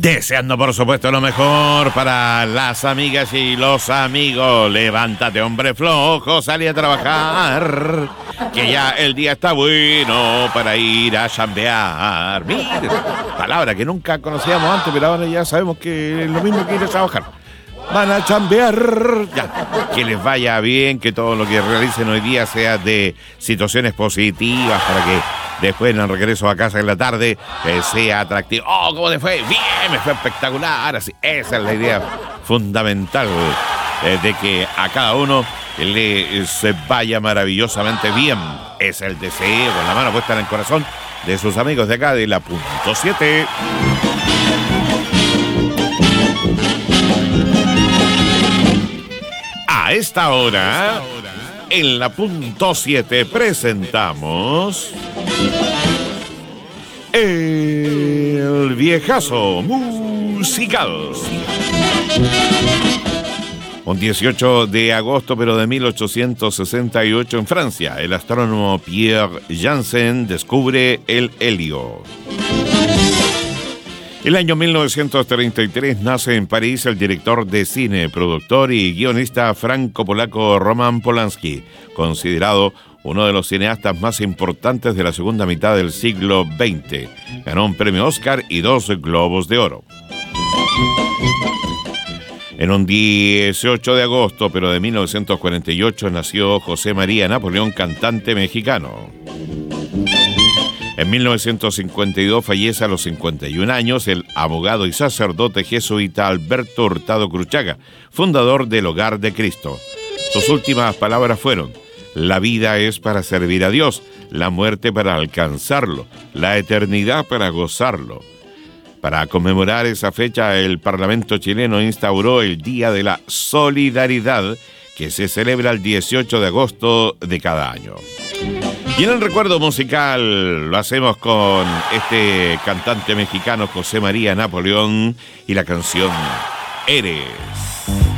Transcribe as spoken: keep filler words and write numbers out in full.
Deseando, por supuesto, lo mejor para las amigas y los amigos. Levántate, hombre flojo, salí a trabajar, que ya el día está bueno para ir a chambear. Mira, palabra que nunca conocíamos antes, pero ahora ya sabemos que es lo mismo que ir a trabajar. Van a chambear. Ya, que les vaya bien, que todo lo que realicen hoy día sea de situaciones positivas para que después en el regreso a casa en la tarde eh, sea atractivo. ¡Oh, cómo te fue! ¡Bien! Me fue espectacular. Así, esa es la idea fundamental, eh, de que a cada uno le eh, se vaya maravillosamente bien. Es el deseo, con la mano puesta en el corazón de sus amigos de acá de la punto siete. A esta hora, en la punto siete, presentamos el viejazo musical. Un dieciocho de agosto, pero de mil ochocientos sesenta y ocho, en Francia, el astrónomo Pierre Janssen descubre el helio. El año mil novecientos treinta y tres nace en París el director de cine, productor y guionista franco-polaco Roman Polanski, considerado uno de los cineastas más importantes de la segunda mitad del siglo veinte. Ganó un premio Oscar y dos Globos de Oro. En un dieciocho de agosto, pero de mil novecientos cuarenta y ocho, nació José María Napoleón, cantante mexicano. En mil novecientos cincuenta y dos fallece a los cincuenta y un años el abogado y sacerdote jesuita Alberto Hurtado Cruchaga, fundador del Hogar de Cristo. Sus últimas palabras fueron: la vida es para servir a Dios, la muerte para alcanzarlo, la eternidad para gozarlo. Para conmemorar esa fecha, el Parlamento chileno instauró el Día de la Solidaridad, que se celebra el dieciocho de agosto de cada año. Y en el recuerdo musical lo hacemos con este cantante mexicano José María Napoleón y la canción Eres.